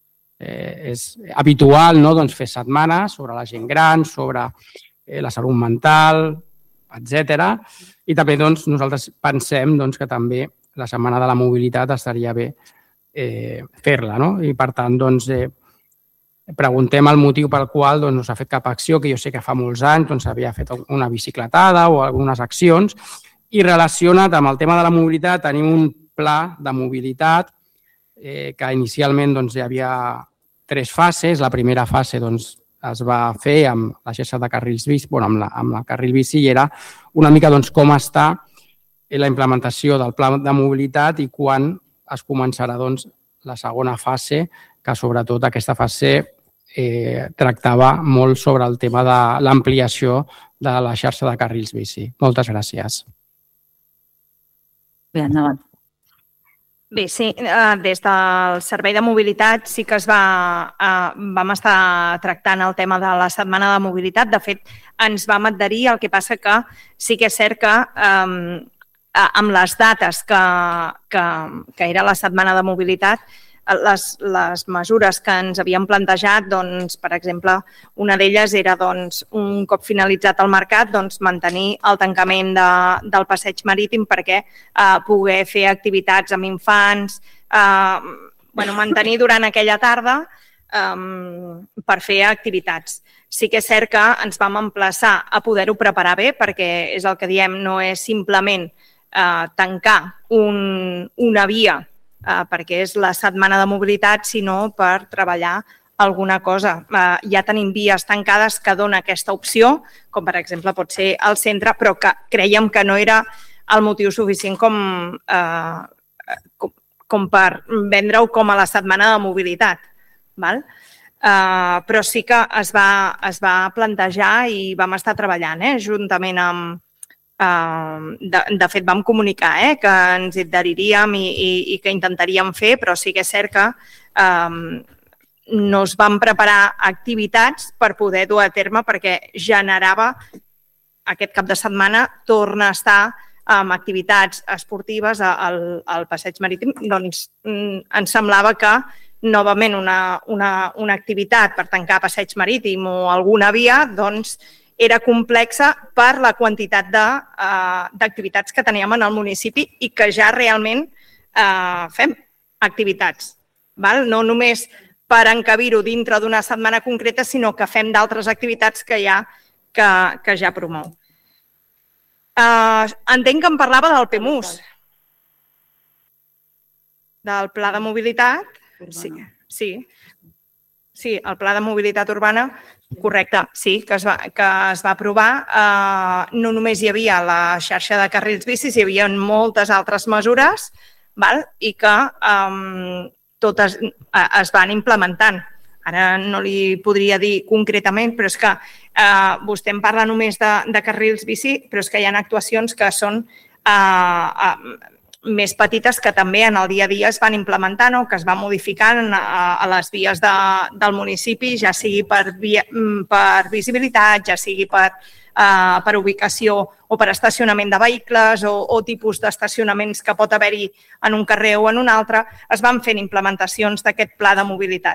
habitual fer setmanes sobre la gent gran, sobre la salut mental, etc. I també nosaltres pensem que també la setmana de la mobilitat estaria bé fer-la. I per tant, preguntem el motiu pel qual no s'ha fet cap acció, que jo sé que fa molts anys s'havia fet una bicicletada o algunes accions, i relacionat amb el tema de la mobilitat tenim un pla de mobilitat que inicialment hi havia 3 fases. La primera fase es va fer amb la xarxa de carrils bici, amb el carril bici, i era una mica com està la implementació del pla de mobilitat i quan es començarà la segona fase, que sobretot aquesta fase tractava molt sobre el tema de l'ampliació de la xarxa de carrils bici. Moltes gràcies. Bé, endavant. Bé, sí, des del Servei de Mobilitat sí que vam estar tractant el tema de la setmana de mobilitat. De fet, ens vam adherir, el que passa que sí que és cert que amb les dates que era la setmana de mobilitat, les mesures que ens havíem plantejat, per exemple, una d'elles era un cop finalitzat el mercat, mantenir el tancament del passeig marítim perquè poder fer activitats amb infants, mantenir durant aquella tarda per fer activitats. Sí que és cert que ens vam emplaçar a poder-ho preparar bé perquè és el que diem, no és simplement tancar una via perquè és la setmana de mobilitat, sinó per treballar alguna cosa. Ja tenim vies tancades que dona aquesta opció, com per exemple pot ser el centre, però que creiem que no era el motiu suficient com per vendre-ho com a la setmana de mobilitat. Però sí que es va plantejar i vam estar treballant juntament amb... De fet, vam comunicar que ens adheriríem i que intentaríem fer, però sí que és cert que no es van preparar activitats per poder dur a terme perquè generava aquest cap de setmana torna a estar amb activitats esportives al passeig marítim. Doncs ens semblava que novament una activitat per tancar passeig marítim o alguna via doncs era complexa per la quantitat d'activitats que teníem en el municipi i que ja realment fem activitats. No només per encabir-ho dintre d'una setmana concreta, sinó que fem d'altres activitats que ja promou. Entenc que em parlava del PEMUS, del Pla de Mobilitat. Sí, el Pla de Mobilitat Urbana, correcte, sí, que es va aprovar. No només hi havia la xarxa de carrils bicis, hi havia moltes altres mesures i que totes es van implementant. ara no li podria dir concretament, però és que vostè em parla només de carrils bici, però és que hi ha actuacions que són més petites que també en el dia a dia es van implementant o que es van modificant a les vies del municipi, ja sigui per visibilitat, ja sigui per ubicació o per estacionament de vehicles o tipus d'estacionaments que pot haver-hi en un carrer o en un altre, es van fent implementacions d'aquest pla de mobilitat.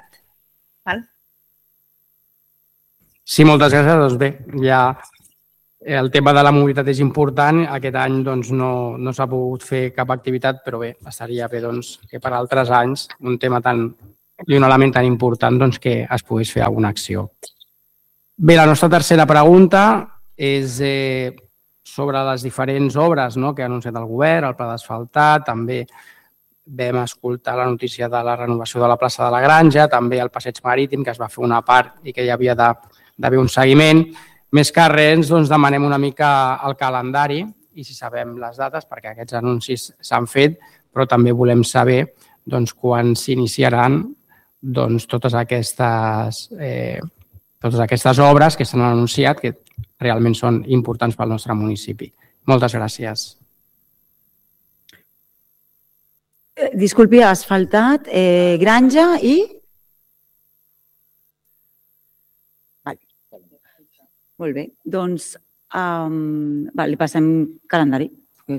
Sí, moltes gràcies. Doncs bé, ja el tema de la mobilitat és important. Aquest any no s'ha pogut fer cap activitat, però bé, estaria bé que per altres anys un tema i un element tan important que es pogués fer alguna acció. Bé, la nostra tercera pregunta és sobre les diferents obres que ha anunciat el govern, el pla d'asfaltat, també vam escoltar la notícia de la renovació de la plaça de la Granja, també el passeig marítim, que es va fer una part i que hi havia d'haver un seguiment. Més que res, demanem una mica el calendari i si sabem les dates, perquè aquests anuncis s'han fet, però també volem saber quan s'iniciaran totes aquestes obres que s'han anunciat, que realment són importants pel nostre municipi. Moltes gràcies. Disculpi, asfaltat, Granja i... Molt bé, doncs li passem calendari.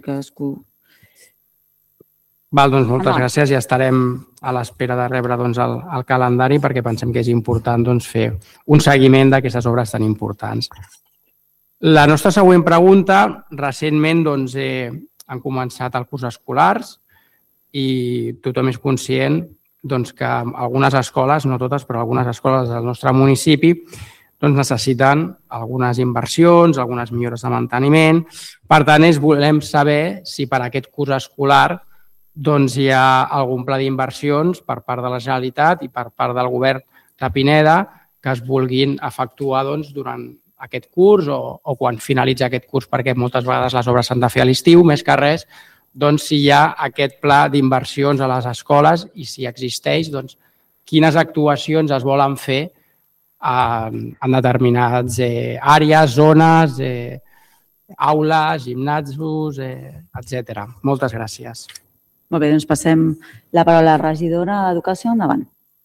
Moltes gràcies i estarem a l'espera de rebre el calendari perquè pensem que és important fer un seguiment d'aquestes obres tan importants. La nostra següent pregunta, recentment han començat el curs escolars i tothom és conscient que algunes escoles, no totes, però algunes escoles del nostre municipi necessiten algunes inversions, algunes millores de manteniment. Per tant, volem saber si per aquest curs escolar hi ha algun pla d'inversions per part de la Generalitat i per part del govern de Pineda que es vulguin efectuar durant aquest curs o quan finalitzi aquest curs, perquè moltes vegades les obres s'han de fer a l'estiu, més que res, si hi ha aquest pla d'inversions a les escoles i si existeix, quines actuacions es volen fer en determinades àrees, zones, aules, gimnasos, etc. Moltes gràcies. Molt bé, doncs passem la paraula a la regidora d'Educació. Endavant.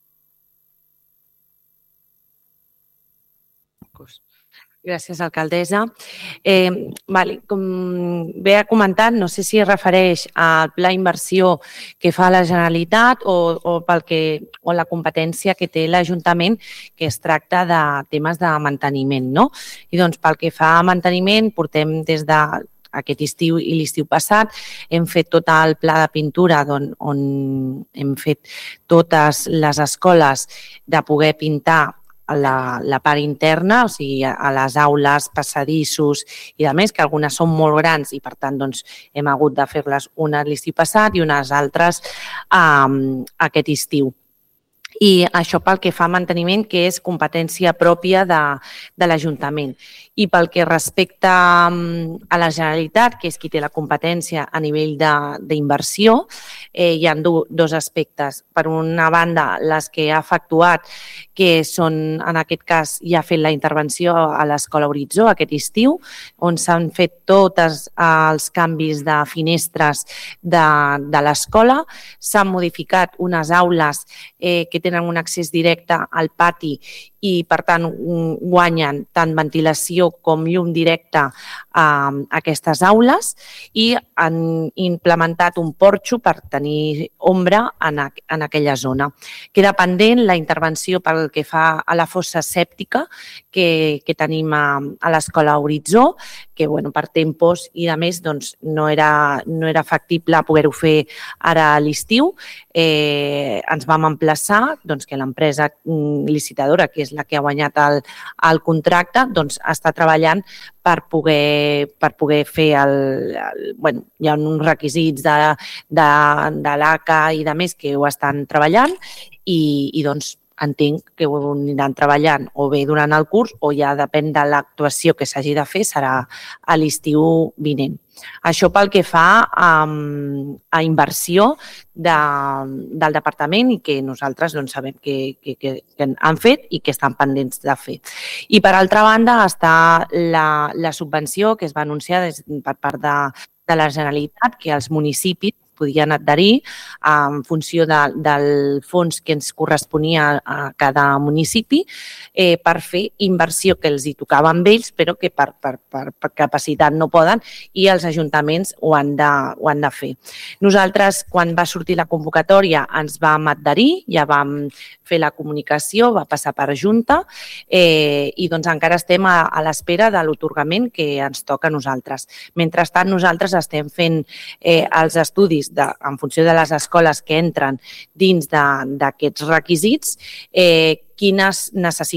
Gràcies, alcaldessa. Com bé ha comentat, no sé si es refereix al pla d'inversió que fa la Generalitat o la competència que té l'Ajuntament, que es tracta de temes de manteniment. I pel que fa a manteniment, portem des d'aquest estiu i l'estiu passat, hem fet tot el pla de pintura on hem fet totes les escoles de poder pintar la part interna, o sigui, a les aules, passadissos i a més, que algunes són molt grans i per tant hem hagut de fer-les unes l'estiu passat i unes altres aquest estiu. I això pel que fa a manteniment, que és competència pròpia de l'Ajuntament. I pel que respecta a la Generalitat, que és qui té la competència a nivell d'inversió, hi ha dos aspectes. Per una banda, les que ha efectuat, que són, en aquest cas, ja ha fet la intervenció a l'Escola Horitzó aquest estiu, on s'han fet tots els canvis de finestres de l'escola, s'han modificat unes aules que tenen un accés directe al pati i, per tant, guanyen tant ventilació com llum directe a aquestes aules i han implementat un porxo per tenir ombra en aquella zona. Queda pendent la intervenció pel que fa a la fossa sèptica que tenim a l'Escola Horitzó, que per tempos i a més no era factible poder-ho fer ara a l'estiu. Ens vam emplaçar que l'empresa licitadora, que és la que ha guanyat el contracte, està treballant per poder fer hi ha uns requisits de l'ACA i de més que ho estan treballant i entenc que ho aniran treballant o bé durant el curs o ja depèn de l'actuació que s'hagi de fer, serà a l'estiu vinent. Això pel que fa a inversió del departament i que nosaltres sabem que han fet i que estan pendents de fer. I per altra banda està la subvenció que es va anunciar per part de la Generalitat que els municipis podien adherir en funció del fons que ens corresponia a cada municipi per fer inversió que els hi tocava amb ells, però que per capacitat no poden i els ajuntaments ho han de fer. Nosaltres, quan va sortir la convocatòria, ens vam adherir, ja vam fer la comunicació, va passar per Junta i encara estem a l'espera de l'atorgament que ens toca a nosaltres. Mentrestant, nosaltres estem fent els estudis en funció de les escoles que entren dins d'aquests requisits, quines necessitats